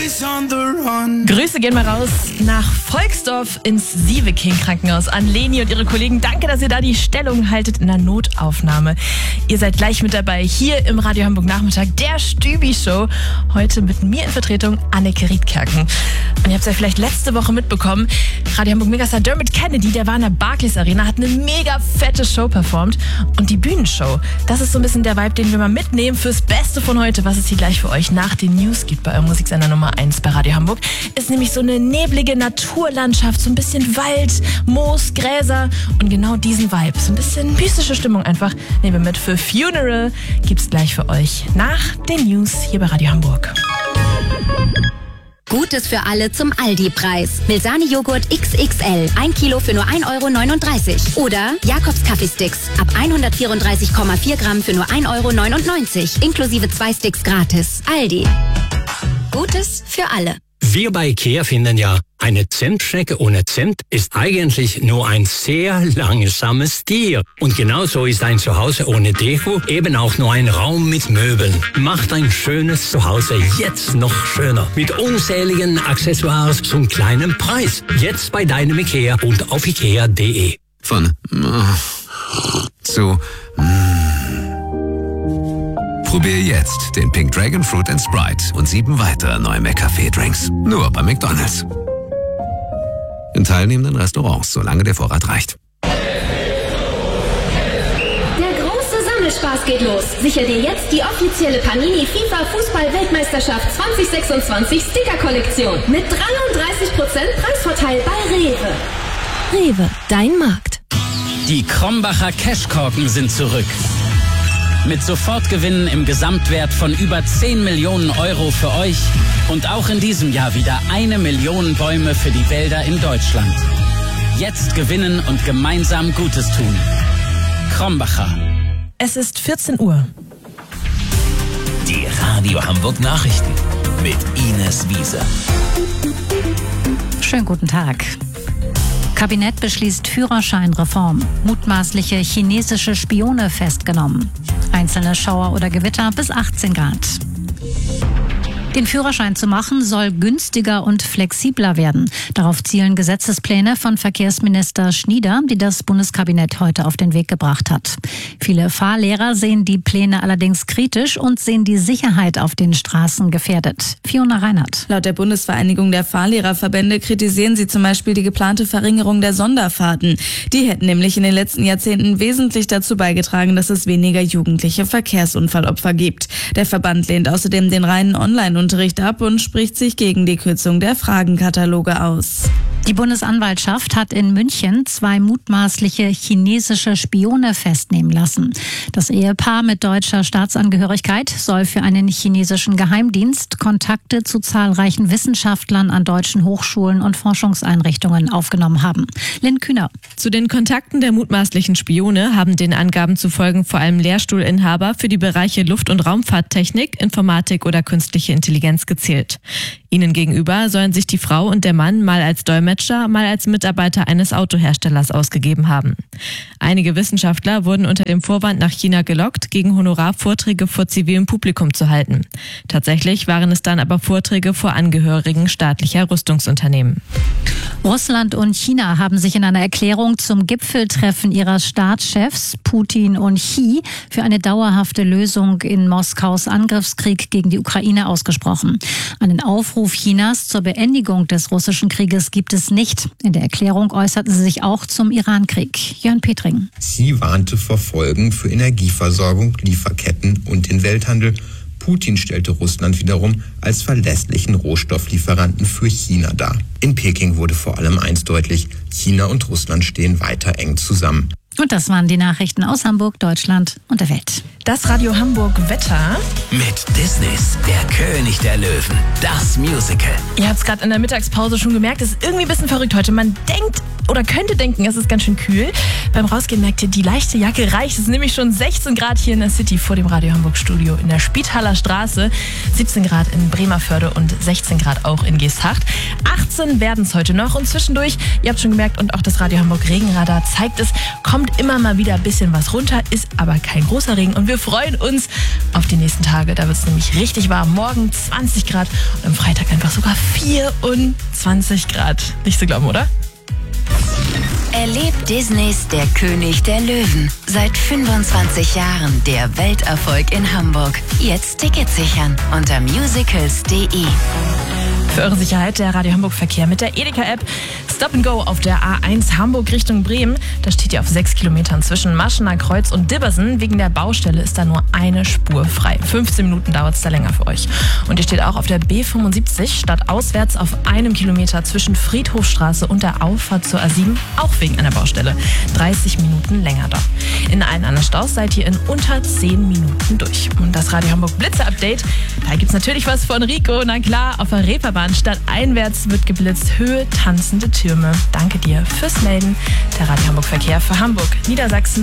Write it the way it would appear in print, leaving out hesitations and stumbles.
Grüße gehen mal raus nach Volksdorf ins Sieveking-Krankenhaus an Leni und ihre Kollegen. Danke, dass ihr da die Stellung haltet in der Notaufnahme. Ihr seid gleich mit dabei hier im Radio Hamburg Nachmittag, der Stübi-Show. Heute mit mir in Vertretung Anneke Riedkerken. Und ihr habt es ja vielleicht letzte Woche mitbekommen, Radio Hamburg Megastar Dermot Kennedy, der war in der Barclays Arena, hat eine mega fette Show performt. Und die Bühnenshow, das ist so ein bisschen der Vibe, den wir mal mitnehmen fürs Beste von heute, was es hier gleich für euch nach den News gibt bei eurem Musiksender Nummer 1 bei Radio Hamburg. Ist nämlich so eine neblige Naturlandschaft, so ein bisschen Wald, Moos, Gräser und genau diesen Vibe, so ein bisschen mystische Stimmung einfach, nehmen wir mit. Für Funeral gibt's gleich für euch nach den News hier bei Radio Hamburg. Gutes für alle zum Aldi-Preis. Milsani-Joghurt XXL. 1 Kilo für nur 1,39 €. Oder Jakobs Kaffeesticks. Ab 134,4 Gramm für nur 1,99 €. Inklusive 2 Sticks gratis. Aldi. Gutes für alle. Wir bei IKEA finden ja, eine Zentstrecke ohne Cent ist eigentlich nur ein sehr langsames Tier. Und genauso ist ein Zuhause ohne Deko eben auch nur ein Raum mit Möbeln. Macht ein schönes Zuhause jetzt noch schöner. Mit unzähligen Accessoires zum kleinen Preis. Jetzt bei deinem IKEA und auf ikea.de. Von zu Probier jetzt den Pink Dragon Fruit & Sprite und 7 weitere neue McCafé-Drinks. Nur bei McDonald's. In teilnehmenden Restaurants, solange der Vorrat reicht. Der große Sammelspaß geht los. Sichere dir jetzt die offizielle Panini FIFA Fußball-Weltmeisterschaft 2026 Sticker-Kollektion mit 33% Preisvorteil bei Rewe. Rewe, dein Markt. Die Krombacher Cashkorken sind zurück. Mit Sofortgewinnen im Gesamtwert von über 10 Millionen € für euch und auch in diesem Jahr wieder 1 Million Bäume für die Wälder in Deutschland. Jetzt gewinnen und gemeinsam Gutes tun. Krombacher. Es ist 14 Uhr. Die Radio Hamburg Nachrichten mit Ines Wiese. Schönen guten Tag. Kabinett beschließt Führerscheinreform. Mutmaßliche chinesische Spione festgenommen. Einzelne Schauer oder Gewitter bis 18 Grad. Den Führerschein zu machen soll günstiger und flexibler werden. Darauf zielen Gesetzespläne von Verkehrsminister Schnieder, die das Bundeskabinett heute auf den Weg gebracht hat. Viele Fahrlehrer sehen die Pläne allerdings kritisch und sehen die Sicherheit auf den Straßen gefährdet. Fiona Reinhardt. Laut der Bundesvereinigung der Fahrlehrerverbände kritisieren sie zum Beispiel die geplante Verringerung der Sonderfahrten. Die hätten nämlich in den letzten Jahrzehnten wesentlich dazu beigetragen, dass es weniger jugendliche Verkehrsunfallopfer gibt. Der Verband lehnt außerdem den reinen Online-Unterricht ab und spricht sich gegen die Kürzung der Fragenkataloge aus. Die Bundesanwaltschaft hat in München 2 mutmaßliche chinesische Spione festnehmen lassen. Das Ehepaar mit deutscher Staatsangehörigkeit soll für einen chinesischen Geheimdienst Kontakte zu zahlreichen Wissenschaftlern an deutschen Hochschulen und Forschungseinrichtungen aufgenommen haben. Lynn Kühner. Zu den Kontakten der mutmaßlichen Spione haben den Angaben zufolge vor allem Lehrstuhlinhaber für die Bereiche Luft- und Raumfahrttechnik, Informatik oder künstliche Intelligenz gezählt. Ihnen gegenüber sollen sich die Frau und der Mann mal als Dolmetscher, mal als Mitarbeiter eines Autoherstellers ausgegeben haben. Einige Wissenschaftler wurden unter dem Vorwand nach China gelockt, gegen Honorar Vorträge vor zivilem Publikum zu halten. Tatsächlich waren es dann aber Vorträge vor Angehörigen staatlicher Rüstungsunternehmen. Russland und China haben sich in einer Erklärung zum Gipfeltreffen ihrer Staatschefs Putin und Xi für eine dauerhafte Lösung in Moskaus Angriffskrieg gegen die Ukraine ausgesprochen. Einen Aufruf Chinas zur Beendigung des russischen Krieges gibt es nicht. In der Erklärung äußerten sie sich auch zum Irankrieg. Jörn Petring. Sie warnte vor Folgen für Energieversorgung, Lieferketten und den Welthandel. Putin stellte Russland wiederum als verlässlichen Rohstofflieferanten für China dar. In Peking wurde vor allem eins deutlich: China und Russland stehen weiter eng zusammen. Und das waren die Nachrichten aus Hamburg, Deutschland und der Welt. Das Radio Hamburg Wetter. Mit Disneys Der König der Löwen, das Musical. Ihr habt es gerade in der Mittagspause schon gemerkt, es ist irgendwie ein bisschen verrückt heute. Man denkt oder könnte denken, es ist ganz schön kühl. Beim Rausgehen merkt ihr, die leichte Jacke reicht. Es ist nämlich schon 16 Grad hier in der City vor dem Radio Hamburg Studio in der Spitaler Straße, 17 Grad in Bremerförde und 16 Grad auch in Geesthacht. 18 werden es heute noch und zwischendurch, ihr habt schon gemerkt, und auch das Radio Hamburg Regenradar zeigt es, kommt immer mal wieder ein bisschen was runter, ist aber kein großer Regen und wir freuen uns auf die nächsten Tage. Da wird es nämlich richtig warm. Morgen 20 Grad und am Freitag einfach sogar 24 Grad. Nicht zu glauben, oder? Erlebt Disneys Der König der Löwen. Seit 25 Jahren der Welterfolg in Hamburg. Jetzt Tickets sichern unter musicals.de. Für eure Sicherheit der Radio Hamburg Verkehr mit der Edeka-App. Stop and Go auf der A1 Hamburg Richtung Bremen. Da steht ihr auf 6 Kilometern zwischen Maschener Kreuz und Dibbersen. Wegen der Baustelle ist da nur eine Spur frei. 15 Minuten dauert es da länger für euch. Und ihr steht auch auf der B75 stadtauswärts auf 1 Kilometer zwischen Friedhofstraße und der Auffahrt zur A7, auch wegen einer Baustelle. 30 Minuten länger da. In allen anderen Staus seid ihr in unter 10 Minuten durch. Und das Radio Hamburg Blitze-Update, da gibt's natürlich was von Rico. Na klar, auf der Reeperbahn stadteinwärts wird geblitzt. Höhe tanzende Türme. Danke dir fürs Melden. Der Radio Hamburg Verkehr für Hamburg, Niedersachsen